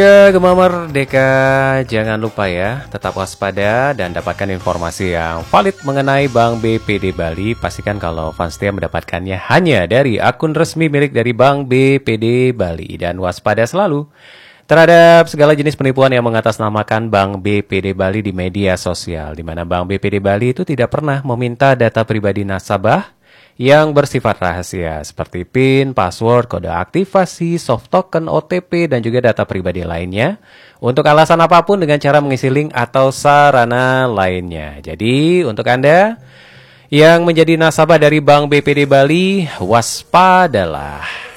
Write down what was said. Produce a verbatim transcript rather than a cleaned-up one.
Ya, Gema Merdeka, jangan lupa ya, tetap waspada dan dapatkan informasi yang valid mengenai Bank B P D Bali. Pastikan kalau fans setia mendapatkannya hanya dari akun resmi milik dari Bank B P D Bali. Dan waspada selalu terhadap segala jenis penipuan yang mengatasnamakan Bank B P D Bali di media sosial, di mana Bank B P D Bali itu tidak pernah meminta data pribadi nasabah yang bersifat rahasia seperti PIN, password, kode aktivasi, soft token, O T P, dan juga data pribadi lainnya untuk alasan apapun dengan cara mengisi link atau sarana lainnya. Jadi untuk Anda yang menjadi nasabah dari Bank B P D Bali, waspadalah.